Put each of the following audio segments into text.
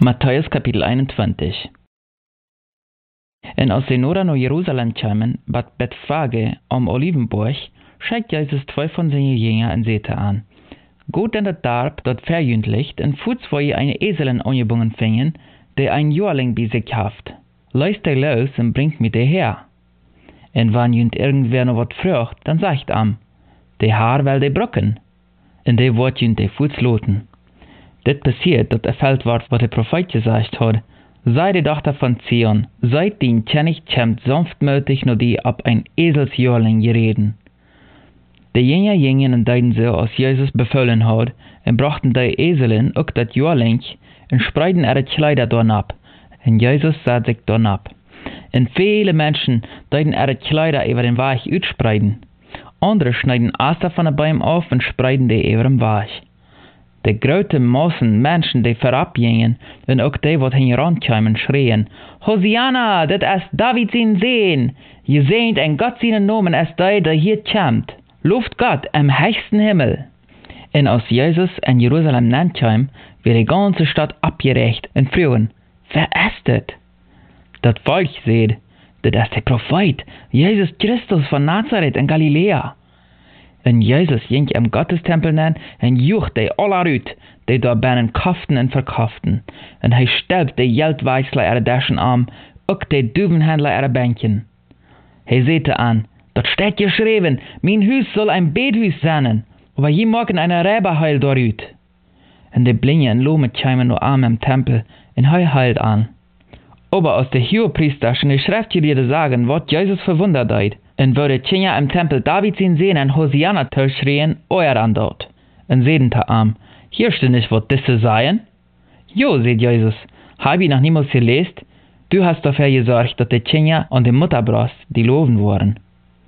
Matthäus Kapitel 21. En als de Nora naar Jeruzalem kwamen, bij Bethphage am Olivenberg, schickt Jesus 2 von seinen Jüngern en zette aan. Geht in das Dorf, dort verjünt liegt, en voets wo je eine Eselin angebungen fingen, die ein Jüngling bei sich haft. Leist die los en bringt mir die her. En wann jünt irgendwer noch wat frucht, dann sagt am, die Haar will die brücken. En die wordt jünt die voets loten. Dit passiert, dat erfüllt wordt wat der Prophet gesagt hat. Sei die Tochter von Zion, seid den König kämmt sanftmütig nur die ab ein Eselsjörling gereden. Die Jünger gingen und deuten so, als Jesus befohlen hat, und brachten die Eselin auch das Jörling und spreiden ihre Kleider dorn ab. Und Jesus sah sich dorn ab. Und viele Menschen deuten ihre Kleider über den Weg utspreiden. Andere schneiden Aster von den Bäumen auf und spreiden die über den Weg. Die große Massen Menschen, die vorabgingen, und auch die, die herankamen, schrien, Hosianna, das ist David sein Sohn! Je seht en Gott seinen Namen ist der hier kommt. Lobt Gott im höchsten Himmel. Und als Jesus in Jerusalem nankam, wird die ganze Stadt abgerecht und frühen, wer ist das? Das Volk seht, das ist der Prophet, Jesus Christus von Nazareth in Galiläa. Und Jesus ging im Gottestempel nen und jucht die alle uit, die da binnen kauften und verkauften. Und hij stelpt die Geldwechsler ihre Taschen an, auch die Duvenhändler ihre Bänken. Hij zette an, dort steht geschrieben, mein Haus soll ein Bethuis sein, aber je morgen eine Räberheil dorüt. Und die Blinge und Lohme kämen nur am im Tempel, und hij heilt an. Aber aus der Hohepriester schon die Schriftgelehrten sagen, was Jesus verwundert hat, und würde Kinder im Tempel David ihn sehen und Hosianna schreien, euer an dort. Und sehen ta am, hier steht nicht, was diese seien? Jo, sagt Jesus, hab ich noch niemals gelesen, du hast dafür gesorgt, dass die Kinder und die Mutterbrust die Loven waren.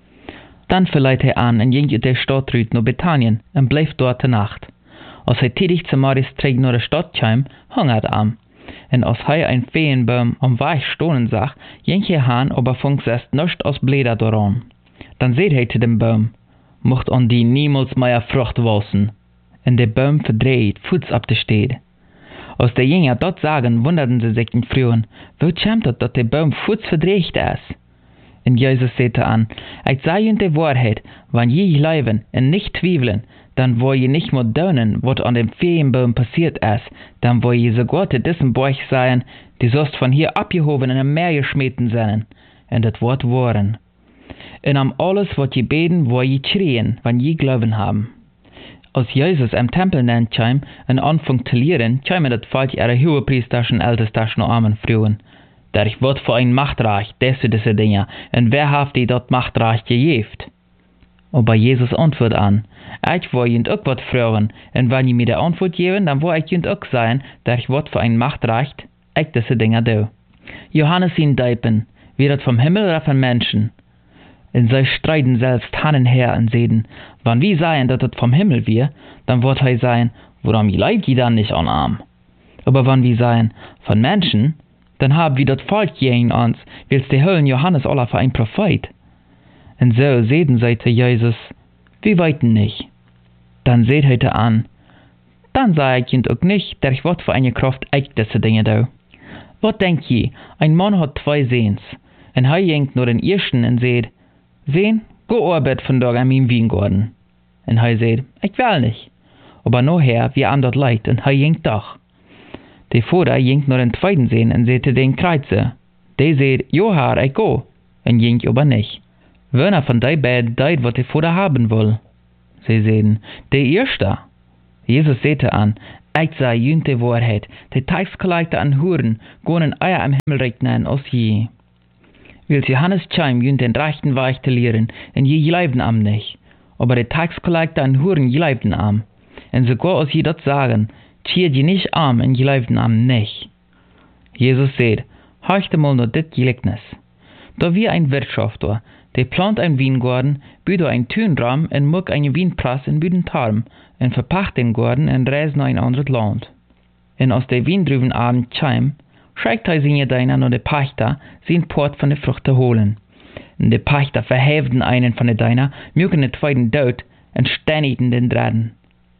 Dann verleiht er an und ging in der Stadt rüt nach Bethanien und bleib dort die Nacht. Als er tätig zum Morgens trägt nach der Stadt kam, hungert am. Und als er ein Feenbaum am Weg stohlen sah, ging er han, aber funks erst nichts aus Blätter daran. Dann seht er zu dem Baum, mocht an die niemals mehr Frucht wachsen. Und der Baum verdreht, Fuß ab der Stede. Als der Jünger dort sagen, wunderten sie sich in Frühen, wo kommt es, dass der Baum Fuß verdreht ist? Und Jesus sagte an, ich sage ihnen die Wahrheit, wenn je glauben und nicht zweifeln, dann wo je nicht mehr daunen, was an dem Feenbaum passiert ist, dann wo je sogar zu diesem Bauch sein, die sollst von hier abgehoben in ein Meer geschmeten sein. Und das Wort waren. Und am alles, was je beten, wo je schreien, wenn je Glauben haben. Als Jesus im Tempel nennt kam und anfing zu lehren, kamen das Volk ihre Hohepriesterschen Ältesten noch armen Frauen. Der ich wird für ein Machtreich, diese Dinge, und wer hat die dort Machtreich gegeft? Aber Jesus antwortet an, ich will ihnen auch was fragen, und wenn ihr mir die Antwort geben, dann will ich ihnen auch sagen, der ich wird für ein Machtreich, ich diese Dinge do. Johannes ihn deipen, wie das vom Himmel oder von Menschen. Und sie streiten selbst Hand und her und sehen, wenn wir sagen, dass das vom Himmel wir, dann wird er sagen, warum leibt ihr dann nicht an Arm? Aber wenn wir sagen, von Menschen, dann haben wir das Volk gegen uns, willst die Höllen Johannes aller für ein Prophet. Und so sehen sie zu Jesus, wir weiten nicht. Dann seht heute an, dann sage ich ihnen auch nicht, der ich wird für eine Kraft echt diese Dinge da. Was denkt ihr, ein Mann hat 2 Sehens, und er jenkt nur den ersten und sagt, Sehen, go arbeit von Tag an meinem Weingarten. Und er sagt, ich will nicht. Aber nachher, wie an dort leid, und er jenkt doch. Der Vater jenkt nur den zweiten Sehen und sagt den Kreuze. Der sagt, jo Herr, ich go, und jenkt aber nicht. Wer von die beiden deit, was der Vater haben will? Sie sagen, der Erste. Jesus sagte an, ich sage ihnen die Wahrheit, die Taxkollector an Huren gehen Eier im Himmel regnen als je. Will Johannes kam, jünt den rechten Weg zu lehren, und je glaubten am nicht. Aber die Taxkollector an Huren glaubten am. Und sogar als je das sagen, schiert je nicht am und glaubten am nicht. Jesus sagt, horcht mal nur dit Gleichnis. Da wie ein Wirtschafter, der plant ein Weingarten, büht ein Tünraum und mag einen Weinpress in büden Tarm, und verpacht den Garten und reist nach ein anderes Land. Und als der Weindrüben Abend kam, schickt er seine Diener und der Pächter, sein Port von der Frucht zu holen. Und der Pächter verhäften einen von den Diener, mögen den zweiten dort und steinigten den Dritten.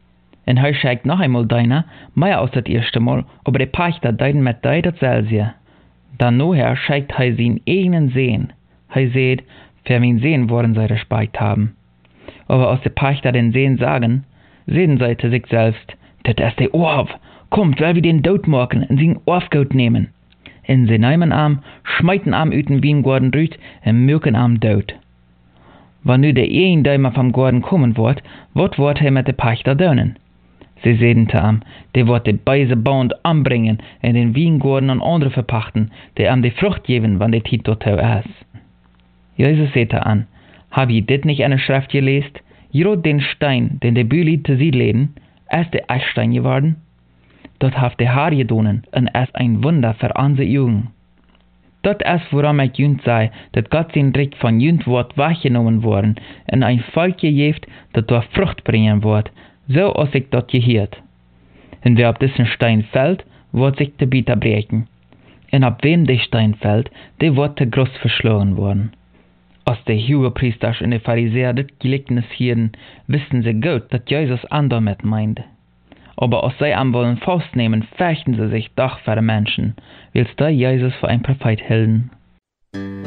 En hij scheikt noch einmal deiner, mehr als das erste Mal, aber der Pächter deiden mit dei dasselbe. Dann nachher scheikt hij sein eigenen Sehen. Hij seht, für wen Sehen wollen sie Respekt haben. Aber als die Pächter den Sehen sagen, sehen sie zu sich selbst, das ist der Orf, kommt, weil wir den Tod machen und sein Orfgout nehmen. En sie nehmen am, schmeiten am uit den Wiengarten rüt und mürken am dood. Wann nu der een Däumer vom Garten kommen wird, wat wordt hij met de Pächter doen? Sie sehen te am, der wird de beise Band anbringen und den Wiengarten an andere verpachten, der am die Frucht geben, wann der Tid dort ist. Jesus sagte an, hab je dit nicht eine Schrift gelesen? Jrod den Stein, den der Büli zu sie leden, ist der Echtstein geworden? Dort haft der Haar gedonen und ist ein Wunder für unsere Jugend. Dort ist, woran ich jünd sei, dass Gott sein Recht von jünd Wort weggenommen worden und ein Volk gegeben, das dort Frucht bringen wird, so als ich dort gehört. Und wer auf diesen Stein fällt, wird sich der Bieter brechen. Und ab wem der Stein fällt, der wird der groß verschlagen worden. Als die Hohepriester und die Pharisäer das Gleichnis hielten, wissen sie gut, dass Jesus damit meint. Aber als sie am wollen festnehmen, fürchten sie sich doch vor den Menschen, weil sie Jesus für ein Prophet hielten.